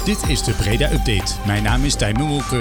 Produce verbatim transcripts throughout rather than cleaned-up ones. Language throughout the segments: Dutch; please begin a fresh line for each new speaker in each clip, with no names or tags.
Dit is de Breda Update. Mijn naam is Tijmen Wolker.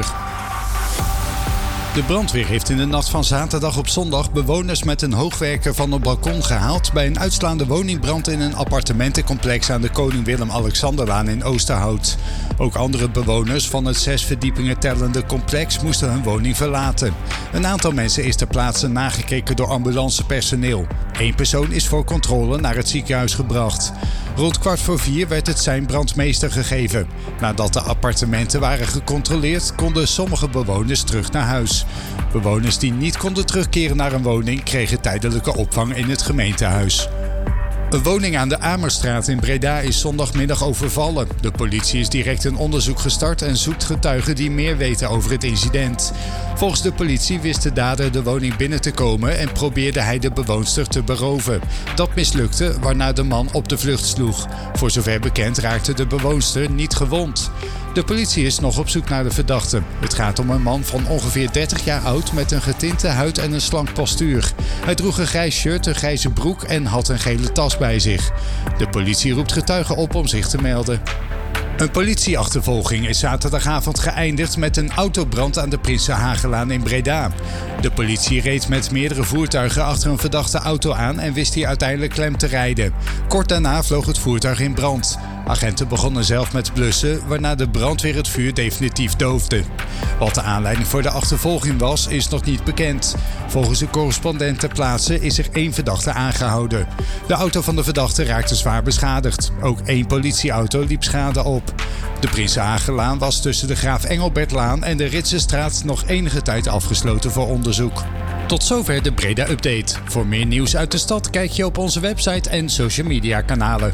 De brandweer heeft in de nacht van zaterdag op zondag bewoners met een hoogwerker van het balkon gehaald bij een uitslaande woningbrand in een appartementencomplex aan de Koning Willem-Alexanderlaan in Oosterhout. Ook andere bewoners van het zes verdiepingen tellende complex moesten hun woning verlaten. Een aantal mensen is ter plaatse nagekeken door ambulancepersoneel. Eén persoon is voor controle naar het ziekenhuis gebracht. Rond kwart voor vier werd het sein brandmeester gegeven. Nadat de appartementen waren gecontroleerd, konden sommige bewoners terug naar huis. Bewoners die niet konden terugkeren naar een woning kregen tijdelijke opvang in het gemeentehuis. Een woning aan de Amerstraat in Breda is zondagmiddag overvallen. De politie is direct een onderzoek gestart en zoekt getuigen die meer weten over het incident. Volgens de politie wist de dader de woning binnen te komen en probeerde hij de bewoonster te beroven. Dat mislukte, waarna de man op de vlucht sloeg. Voor zover bekend raakte de bewoonster niet gewond. De politie is nog op zoek naar de verdachte. Het gaat om een man van ongeveer dertig jaar oud met een getinte huid en een slank postuur. Hij droeg een grijs shirt, een grijze broek en had een gele tas bij zich. De politie roept getuigen op om zich te melden. Een politieachtervolging is zaterdagavond geëindigd met een autobrand aan de Prinsenhagelaan in Breda. De politie reed met meerdere voertuigen achter een verdachte auto aan en wist die uiteindelijk klem te rijden. Kort daarna vloog het voertuig in brand. Agenten begonnen zelf met blussen, waarna de brandweer het vuur definitief doofde. Wat de aanleiding voor de achtervolging was, is nog niet bekend. Volgens een correspondent ter plaatse is er één verdachte aangehouden. De auto van de verdachte raakte zwaar beschadigd. Ook één politieauto liep schade op. De Prinsenhagelaan was tussen de Graaf Engelbertlaan en de Ritsenstraat nog enige tijd afgesloten voor onderzoek. Tot zover de Breda Update. Voor meer nieuws uit de stad kijk je op onze website en social media kanalen.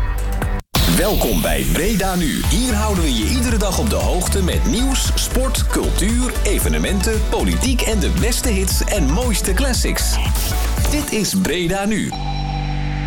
Welkom bij Breda Nu. Hier houden we je iedere dag op de hoogte met nieuws, sport, cultuur, evenementen, politiek en de beste hits en mooiste classics. Dit is Breda Nu.